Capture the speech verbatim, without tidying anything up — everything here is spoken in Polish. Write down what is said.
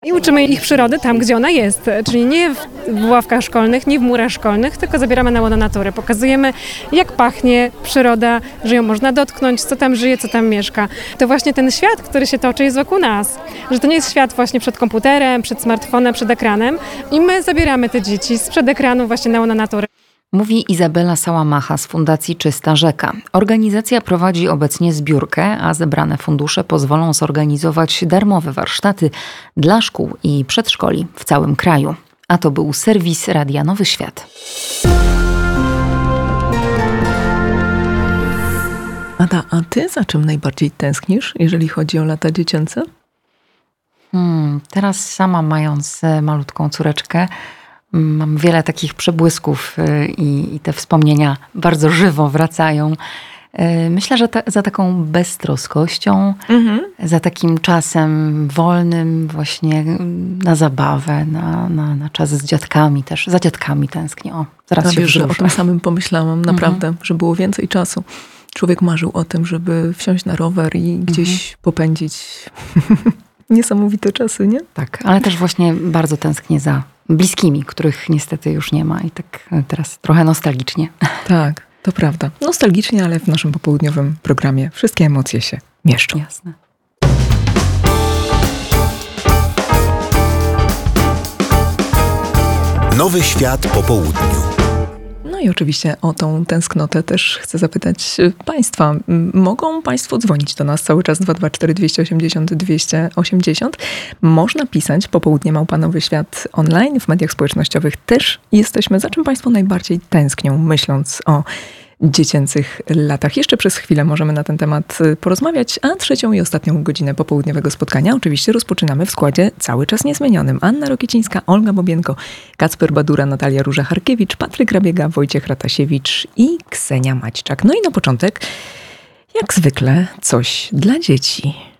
I uczymy ich przyrody tam, gdzie ona jest, czyli nie w ławkach szkolnych, nie w murach szkolnych, tylko zabieramy na łono natury. Pokazujemy, jak pachnie przyroda, że ją można dotknąć, co tam żyje, co tam mieszka. To właśnie ten świat, który się toczy, jest wokół nas. Że to nie jest świat właśnie przed komputerem, przed smartfonem, przed ekranem. I my zabieramy te dzieci sprzed ekranu właśnie na łono natury. Mówi Izabela Sałamacha z Fundacji Czysta Rzeka. Organizacja prowadzi obecnie zbiórkę, a zebrane fundusze pozwolą zorganizować darmowe warsztaty dla szkół i przedszkoli w całym kraju. A to był serwis Radia Nowy Świat. Ada, a ty za czym najbardziej tęsknisz, jeżeli chodzi o lata dziecięce? Hmm, teraz sama mając malutką córeczkę, mam wiele takich przebłysków i, i te wspomnienia bardzo żywo wracają. Myślę, że ta, za taką beztroskością, mhm. za takim czasem wolnym właśnie na zabawę, na, na, na czas z dziadkami też. Za dziadkami tęsknię. O, zaraz A się wiesz, że o wzruszę. tym samym pomyślałam, naprawdę, mhm. że było więcej czasu. Człowiek marzył o tym, żeby wsiąść na rower i gdzieś mhm. popędzić niesamowite czasy, nie? Tak, ale też właśnie bardzo tęsknię za bliskimi, których niestety już nie ma i tak teraz trochę nostalgicznie. Tak, to prawda. Nostalgicznie, ale w naszym popołudniowym programie wszystkie emocje się mieszczą. Jasne. Nowy świat po południu. No i oczywiście o tą tęsknotę też chcę zapytać Państwa. Mogą Państwo dzwonić do nas cały czas dwa dwa cztery, dwieście osiemdziesiąt, dwieście osiemdziesiąt. Można pisać popołudnie małpa Nowy Świat online. W mediach społecznościowych też jesteśmy. Za czym Państwo najbardziej tęsknią, myśląc o dziecięcych latach? Jeszcze przez chwilę możemy na ten temat porozmawiać, a trzecią i ostatnią godzinę popołudniowego spotkania oczywiście rozpoczynamy w składzie cały czas niezmienionym. Anna Rokiecińska, Olga Bobienko, Kacper Badura, Natalia Róża-Harkiewicz, Patryk Rabiega, Wojciech Ratasiewicz i Ksenia Maćczak. No i na początek, jak zwykle, coś dla dzieci.